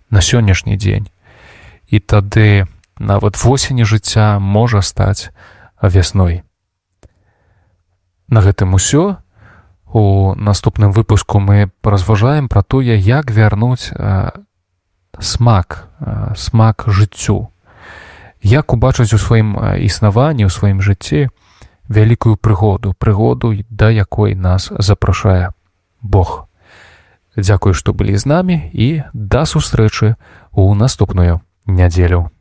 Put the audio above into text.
на сённяшні дзень. І тады нават восень жыцця можа стаць вясной. На гэтым усё. У наступным выпуску мы паразважаем пра тое, як вярнуць смак жыццю. Як убачыць у сваім існаванні, у сваім жыцці вялікую прыгоду, да якой нас запрашае Бог. Дзякую, што былі з намі, і да сустрэчы ў наступную нядзелю.